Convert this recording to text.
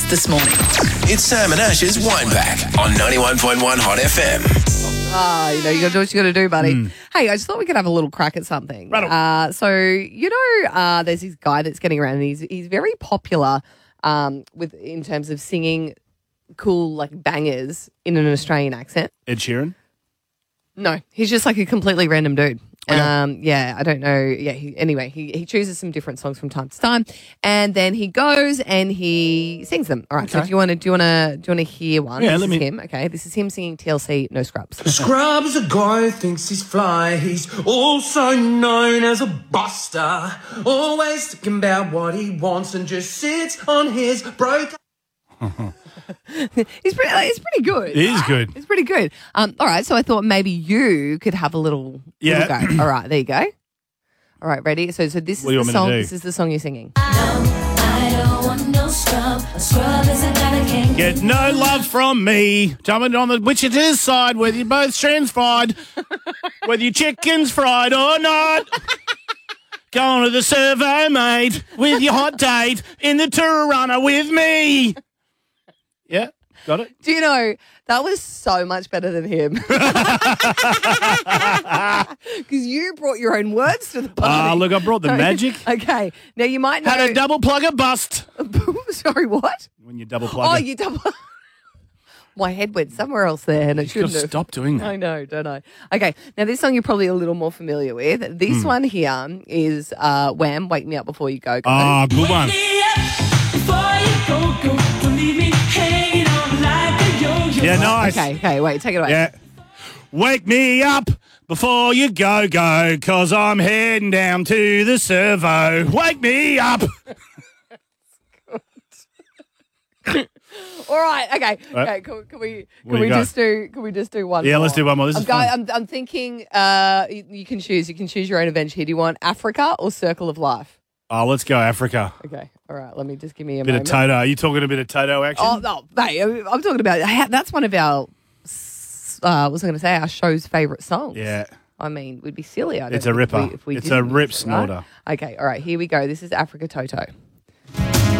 breakfast this morning. It's Sam and Ash's Wine Pack on 91.1 Hot FM. You got to do what you got to do, buddy. Hey, I just thought we could have a little crack at something. There's this guy that's getting around, and he's very popular in terms of singing cool like bangers in an Australian accent. Ed Sheeran? No, he's just like a completely random dude. Okay. I don't know. Yeah, he chooses some different songs from time to time, and then he goes and he sings them. All right. Okay. So do you want to hear one? Yeah, this is him. Okay, this is him singing TLC No Scrubs. Scrubs, a guy who thinks he's fly. He's also known as a buster. Always thinking about what he wants and just sits on his broke. It's pretty good. It is good. It's pretty good. All right, so I thought maybe you could have a little go. All right, there you go. All right, ready? So this is What do you the want me to song. do? This is the song you're singing. I don't want no scrub. A scrub is a guy that can't Get no love from me. Jumping on the Wichita's side, whether you're both strands fried, whether your chicken's fried or not. Going to the servo, mate, with your hot date in the Turana with me. Yeah, got it? Do you know, that was so much better than him. Because you brought your own words to the party. Look, I brought the magic. Okay. Now, you might know. Had a double plugger bust. Sorry, what? When you double plug Oh, it. you double. My head went somewhere else there, and it You shouldn't gotta have. stop doing that. I know, don't I? Okay, now this song you're probably a little more familiar with. This one here is Wham! Wake Me Up Before You Go. Oh, good one. Yeah, nice. Okay, wait, take it away. Yeah. Wake me up before you go, 'cause I'm heading down to the servo. Wake me up. All right, okay. Right. Okay, can we you got? just do one? Yeah, more? let's do one more. This is fun. I'm thinking you can choose. You can choose your own adventure here. Do you want Africa or Circle of Life? Oh, let's go Africa. Okay, all right. Let me just give me a Bit moment. of Toto. Are you talking a bit of Toto action? Oh no, mate, I'm talking about that's one of our. What was I going to say? Our show's favourite songs. Yeah. I mean, we'd be silly. It's a ripper. If we It's a didn't, rip right? snorter. Okay, all right. Here we go. This is Africa Toto.